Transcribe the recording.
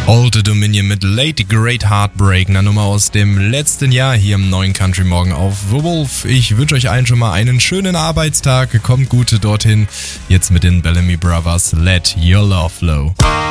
Old Dominion mit Late Great Heartbreak, eine Nummer aus dem letzten Jahr hier im neuen Country Morgen auf The Wolf. Ich wünsche euch allen schon mal einen schönen Arbeitstag, kommt gut dorthin. Jetzt mit den Bellamy Brothers, Let Your Love Flow.